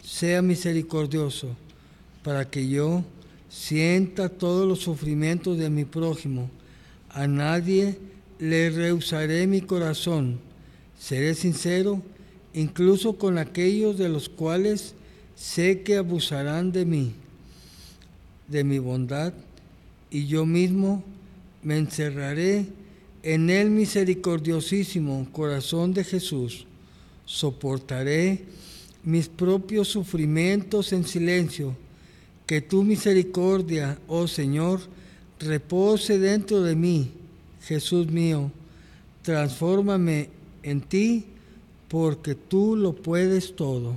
sea misericordioso, para que yo sienta todos los sufrimientos de mi prójimo. A nadie le rehusaré mi corazón. Seré sincero, incluso con aquellos de los cuales sé que abusarán de mí, de mi bondad, y yo mismo me encerraré en el misericordiosísimo corazón de Jesús. Soportaré mis propios sufrimientos en silencio. Que tu misericordia, oh Señor, repose dentro de mí. Jesús mío, transfórmame en ti, porque tú lo puedes todo.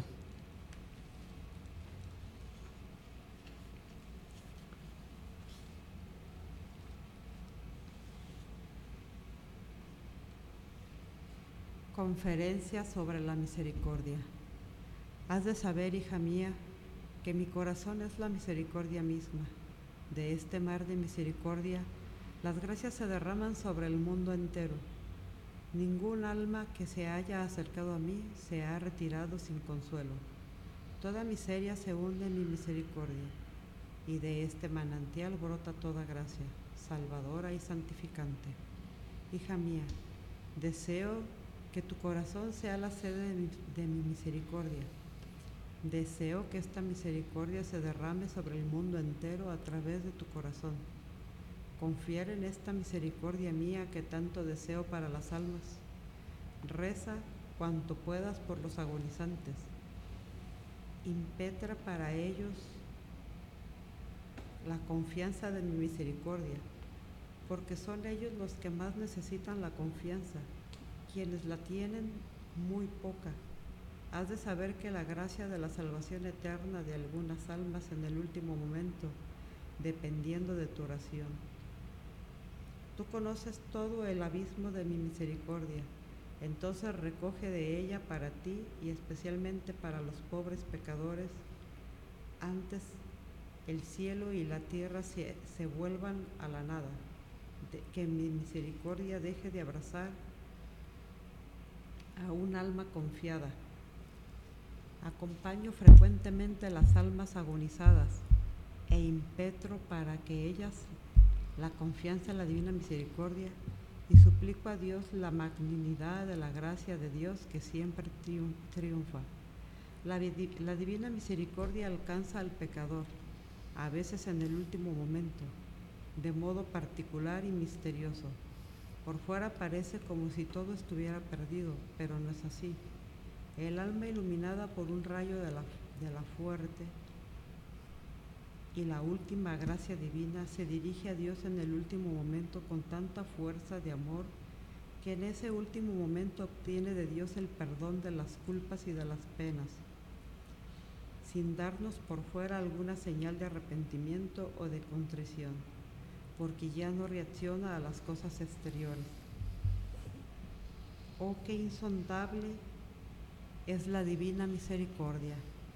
Conferencia sobre la misericordia. Has de saber, hija mía, que mi corazón es la misericordia misma. De este mar de misericordia, las gracias se derraman sobre el mundo entero. Ningún alma que se haya acercado a mí se ha retirado sin consuelo. Toda miseria se hunde en mi misericordia, y de este manantial brota toda gracia, salvadora y santificante. Hija mía, deseo que tu corazón sea la sede de mi misericordia. Deseo que esta misericordia se derrame sobre el mundo entero a través de tu corazón. Confiar en esta misericordia mía que tanto deseo para las almas. Reza cuanto puedas por los agonizantes. Impetra para ellos la confianza de mi misericordia, porque son ellos los que más necesitan la confianza, quienes la tienen muy poca. Has de saber que la gracia de la salvación eterna de algunas almas en el último momento, dependiendo de tu oración. Tú conoces todo el abismo de mi misericordia, entonces recoge de ella para ti y especialmente para los pobres pecadores, antes el cielo y la tierra se vuelvan a la nada, que mi misericordia deje de abrazar a un alma confiada. Acompaño frecuentemente las almas agonizadas e impetro para que ellas la confianza en la divina misericordia y suplico a Dios la magnanimidad de la gracia de Dios que siempre triunfa. La divina misericordia alcanza al pecador, a veces en el último momento, de modo particular y misterioso. Por fuera parece como si todo estuviera perdido, pero no es así. El alma iluminada por un rayo de la fuerte y la última gracia divina se dirige a Dios en el último momento con tanta fuerza de amor que en ese último momento obtiene de Dios el perdón de las culpas y de las penas, sin darnos por fuera alguna señal de arrepentimiento o de contrición, porque ya no reacciona a las cosas exteriores. Oh, qué insondable es la divina misericordia.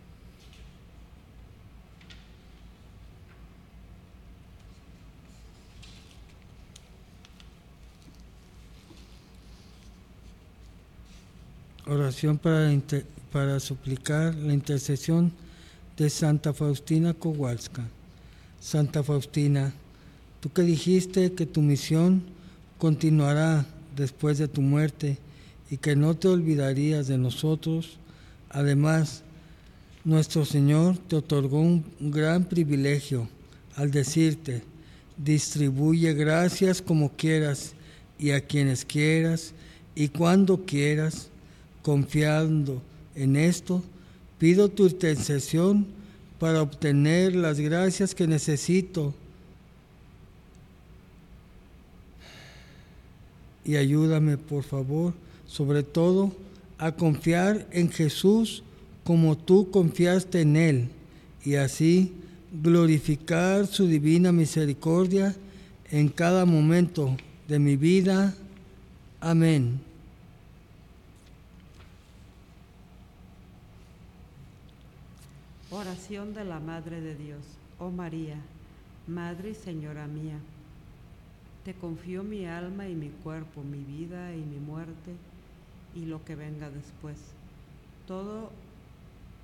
Oración para suplicar la intercesión de Santa Faustina Kowalska. Santa Faustina, tú que dijiste que tu misión continuará después de tu muerte y que no te olvidarías de nosotros, además, nuestro Señor te otorgó un gran privilegio al decirte: distribuye gracias como quieras y a quienes quieras y cuando quieras. Confiando en esto, pido tu intercesión para obtener las gracias que necesito y ayúdame, por favor, sobre todo a confiar en Jesús como tú confiaste en Él, y así glorificar su divina misericordia en cada momento de mi vida. Amén. Oración de la Madre de Dios. Oh María, Madre y Señora mía, te confío mi alma y mi cuerpo, mi vida y mi muerte y lo que venga después. Todo